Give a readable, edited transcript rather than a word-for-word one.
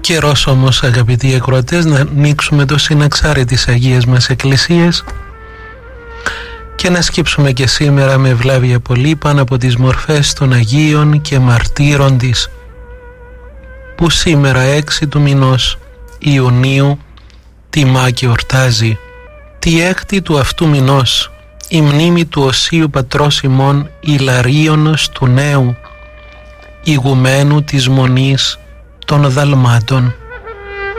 Καιρός όμως, αγαπητοί ακροατές, να ανοίξουμε το συναξάρι της Αγίας μας Εκκλησίας και να σκύψουμε και σήμερα με ευλάβεια πολύ πάνω από τις μορφές των Αγίων και Μαρτύρων της, που σήμερα 6 του μηνός Ιουνίου τιμά και ορτάζει. Τη 6η του αυτού μηνός η μνήμη του Οσίου Πατρός ημών Ιλαρίωνος του Νέου, ηγουμένου της Μονής των Δαλμάτων.